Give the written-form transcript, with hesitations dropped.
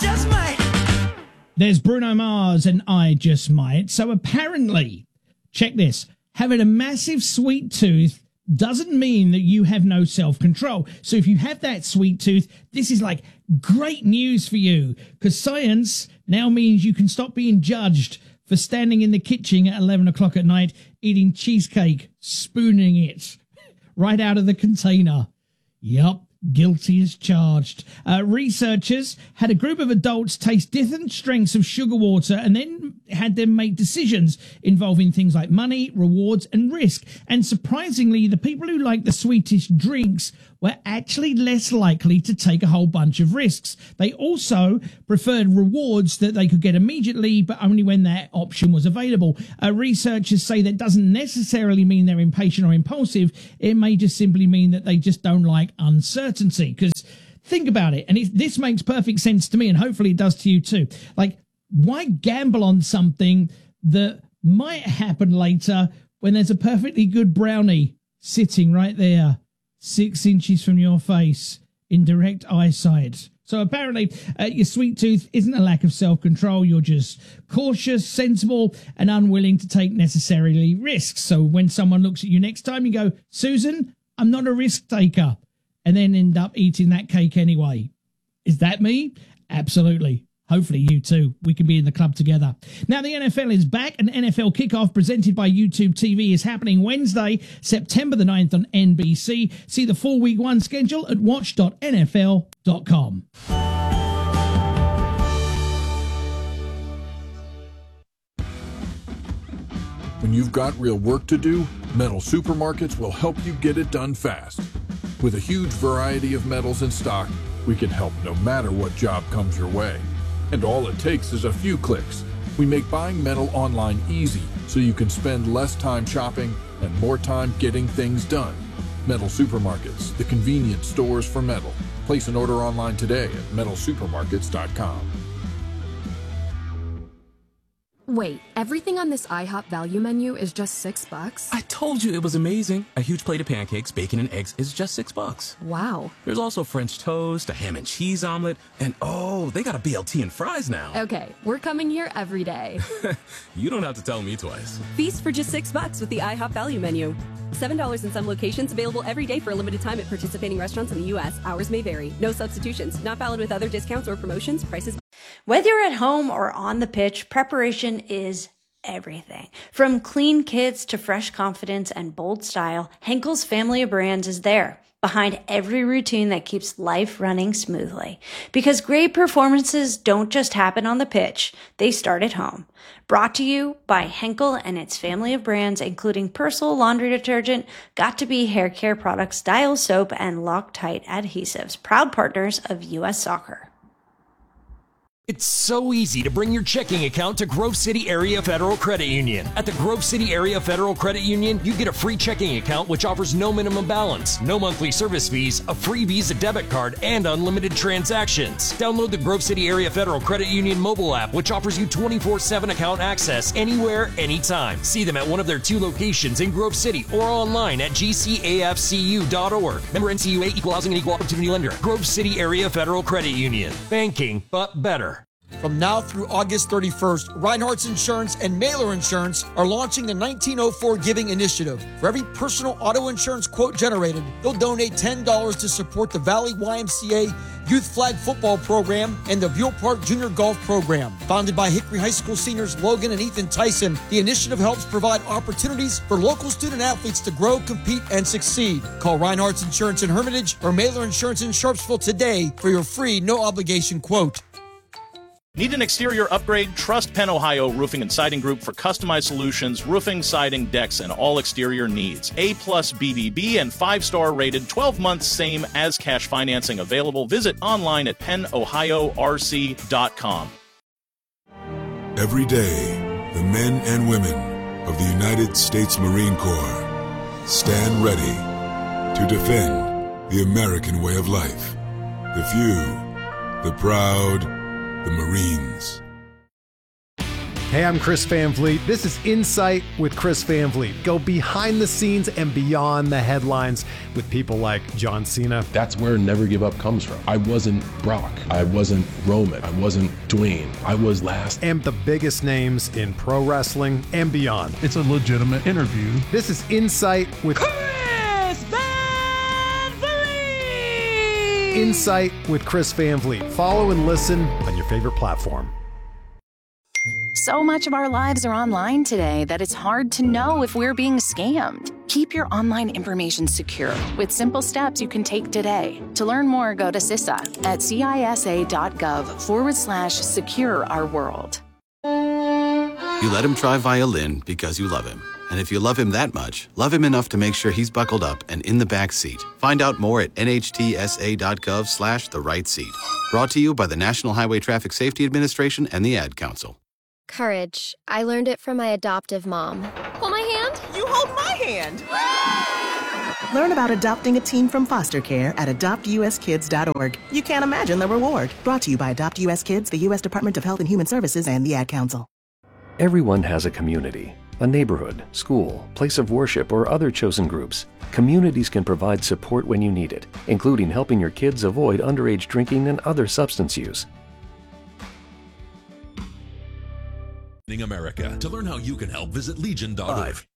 just might. There's Bruno Mars and I Just Might. So apparently, check this, having a massive sweet tooth doesn't mean that you have no self-control. So if you have that sweet tooth, this is like great news for you, because science now means you can stop being judged for standing in the kitchen at 11 o'clock at night eating cheesecake, spooning it right out of the container. Yup. Guilty as charged. Researchers had a group of adults taste different strengths of sugar water and then had them make decisions involving things like money, rewards, and risk. And surprisingly, the people who liked the sweetest drinks were actually less likely to take a whole bunch of risks. They also preferred rewards that they could get immediately, but only when that option was available. Researchers say that doesn't necessarily mean they're impatient or impulsive. It may just simply mean that they just don't like uncertainty. Because think about it, and this makes perfect sense to me, and hopefully it does to you too. Like, why gamble on something that might happen later when there's a perfectly good brownie sitting right there, 6 inches from your face, in direct eyesight? So apparently your sweet tooth isn't a lack of self-control. You're just cautious, sensible, and unwilling to take necessarily risks. So when someone looks at you next time, you go, Susan, I'm not a risk taker, and then end up eating that cake anyway. Is that me? Absolutely. Hopefully you too. We can be in the club together. Now the NFL is back, and NFL Kickoff presented by YouTube TV is happening Wednesday, September the 9th on NBC. See the full Week 1 schedule at watch.nfl.com. When you've got real work to do, Metal Supermarkets will help you get it done fast. With a huge variety of metals in stock, we can help no matter what job comes your way. And all it takes is a few clicks. We make buying metal online easy, so you can spend less time shopping and more time getting things done. Metal Supermarkets, the convenient stores for metal. Place an order online today at metalsupermarkets.com. Wait, everything on this IHOP value menu is just $6? I told you it was amazing. A huge plate of pancakes, bacon, and eggs is just $6. Wow. There's also French toast, a ham and cheese omelet, and oh, they got a BLT and fries now. Okay, we're coming here every day. You don't have to tell me twice. Feast for just $6 with the IHOP value menu. $7 in some locations, available every day for a limited time at participating restaurants in the U.S. Hours may vary. No substitutions. Not valid with other discounts or promotions. Prices. Whether you're at home or on the pitch, preparation is everything. From clean kits to fresh confidence and bold style, Henkel's family of brands is there, behind every routine that keeps life running smoothly. Because great performances don't just happen on the pitch, they start at home. Brought to you by Henkel and its family of brands, including Persil laundry detergent, Got2b hair care products, Dial soap, and Loctite adhesives, proud partners of U.S. Soccer. It's so easy to bring your checking account to Grove City Area Federal Credit Union. At the Grove City Area Federal Credit Union, you get a free checking account which offers no minimum balance, no monthly service fees, a free Visa debit card, and unlimited transactions. Download the Grove City Area Federal Credit Union mobile app, which offers you 24/7 account access anywhere, anytime. See them at one of their 2 locations in Grove City or online at gcafcu.org. Member NCUA, Equal Housing and Equal Opportunity Lender. Grove City Area Federal Credit Union. Banking, but better. From now through August 31st, Reinhardt's Insurance and Mailer Insurance are launching the 1904 Giving Initiative. For every personal auto insurance quote generated, they'll donate $10 to support the Valley YMCA Youth Flag Football Program and the Buell Park Junior Golf Program. Founded by Hickory High School seniors Logan and Ethan Tyson, the initiative helps provide opportunities for local student athletes to grow, compete, and succeed. Call Reinhardt's Insurance in Hermitage or Mailer Insurance in Sharpsville today for your free, no-obligation quote. Need an exterior upgrade? Trust Penn Ohio Roofing and Siding Group for customized solutions, roofing, siding, decks, and all exterior needs. A+ BBB and 5-star rated, 12 months same as cash financing available. Visit online at pennohiorc.com. Every day, the men and women of the United States Marine Corps stand ready to defend the American way of life. The few, the proud, the Marines. Hey, I'm Chris Van Vliet. This is Insight with Chris Van Vliet. Go behind the scenes and beyond the headlines with people like John Cena. That's where Never Give Up comes from. I wasn't Brock. I wasn't Roman. I wasn't Dwayne. I was last. And the biggest names in pro wrestling and beyond. It's a legitimate interview. This is Insight with Chris Van Vliet. Insight with Chris Van Vliet. Follow and listen on your favorite platform. So much of our lives are online today that it's hard to know if we're being scammed. Keep your online information secure with simple steps you can take today. To learn more, go to CISA at CISA.gov/secure our world. You let him try violin because you love him. And if you love him that much, love him enough to make sure he's buckled up and in the back seat. Find out more at nhtsa.gov/the-right-seat. Brought to you by the National Highway Traffic Safety Administration and the Ad Council. Courage. I learned it from my adoptive mom. Hold my hand. You hold my hand. Learn about adopting a teen from foster care at adoptuskids.org. You can't imagine the reward. Brought to you by Adopt US Kids, the U.S. Department of Health and Human Services, and the Ad Council. Everyone has a community, a neighborhood, school, place of worship, or other chosen groups. Communities can provide support when you need it, including helping your kids avoid underage drinking and other substance use. America. To learn how you can help, visit legion.org.